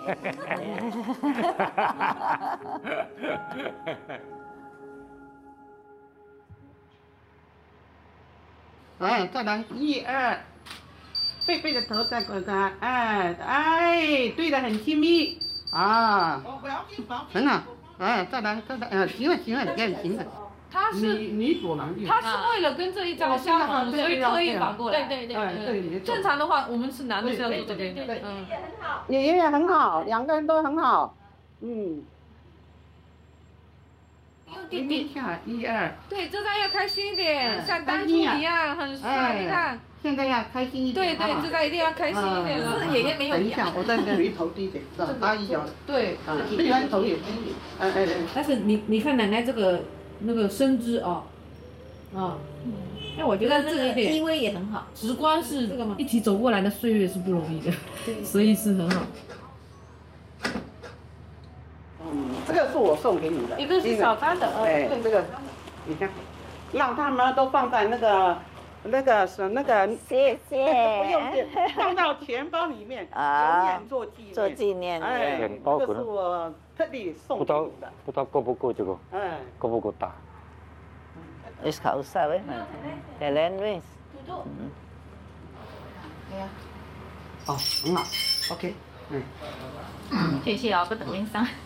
哎，再来1、2，背着头再滚开，哎，对的，很亲密啊，很好，哎，再来，行了，行了。 他是你躲蛮远， 他是为了跟这一张相同，所以特意反过来。 对。 正常的话，我们是男的是要做这边， 爷爷很好，2个人都很好，嗯。弟弟下1、2。 对，这张要开心一点，像当初一样很帅，你看。 现在要开心一点。 对，这张一定要开心一点。是爷爷没有养。 我在那里头低一点，阿姨有。 对， 虽然头也低。 但是你看奶奶这个那个身姿哦，那我觉得这个依偎也很好， 直观是这个嘛，一起走过来的岁月是不容易的，所以是很好。 这个是我送给你的， 一个是小班的， 对，这个你看，让他们都放在那个， 谢谢， 不用紧，放到钱包里面，永远做纪念。 做纪念。 哎，这个是我特地送给你的。 不知道够不够这个？够不够大 ？Is kau usah weh, jalan weh. 哦，很好 ，OK， 谢谢哦，不等面上。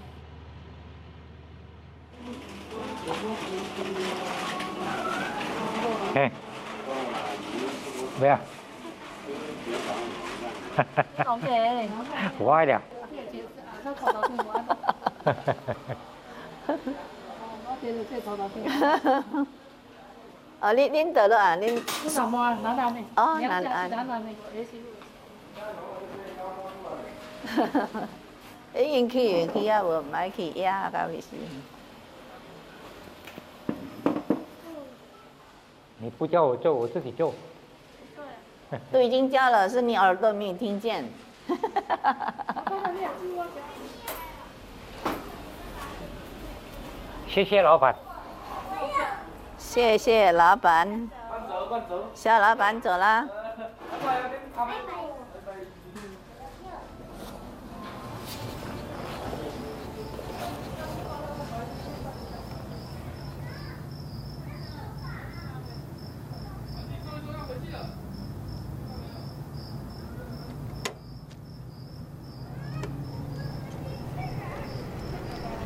哎，没啊。 OK。 歪了。 哦，恁得了啊，恁。 什么？拿拿呢？ 哦，拿。因去啊，无买去压到尾时。 你不叫我做，我自己做。 都已经叫了，是你耳朵没有听见。 谢谢老板。 谢谢老板。小老板走了。